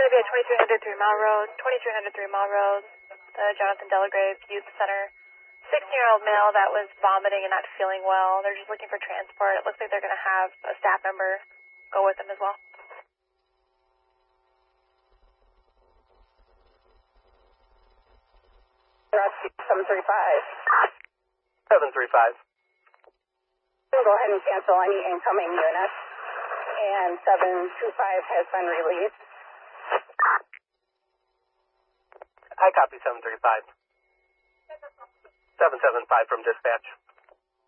be at 2300 3 Mile Road, 2300 3 Mile Road, the Jonathan Delagrave Youth Center. 16-year-old male that was vomiting and not feeling well. They're just looking for transport. It looks like they're going to have a staff member go with them as well. Rescue 735. 735. Go ahead and cancel any incoming units. And 725 has been released. I copy 735. 775 from dispatch.